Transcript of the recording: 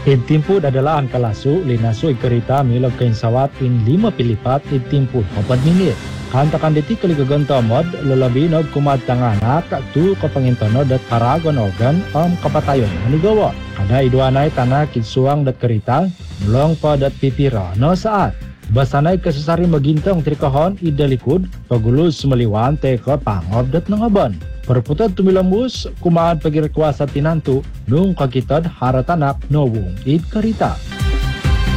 Idtimpud adalah ang kalasu, linaso ikarita milog kainsawat in 5 pilipat idtimpud 4 minit. Kantakan diti kaligagantamod, lalabinog kumadtanganak, tu kapangintonod at paragon organ kapatayon manigawa. Kada idwanay tanak idsuang dat karita, mulong pa dat pipira no saat. Basanay kasasari magintong trikahon idalikod, pagulus sumaliwan teka pangob dat nangaban. Perputad tumilambus, kumaan pagirekwasa tinanto, nung kakitad haratanak no wong id karita.